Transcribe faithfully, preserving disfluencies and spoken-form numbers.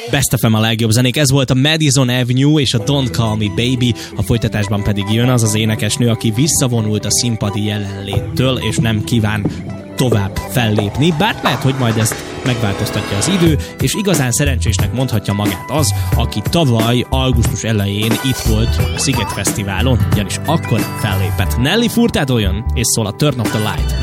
Best ef em a legjobb zenék. Ez volt a Madison Avenue és a Don't Call Me Baby. A folytatásban pedig jön az az énekesnő, aki visszavonult a színpadi jelenléttől, és nem kíván tovább fellépni, bár lehet, hogy majd ezt megváltoztatja az idő, és igazán szerencsésnek mondhatja magát az, aki tavaly augusztus elején itt volt a Sziget Fesztiválon, ugyanis akkor fellépett. Nelly Furtado jön, és szól a Turn Off the Light.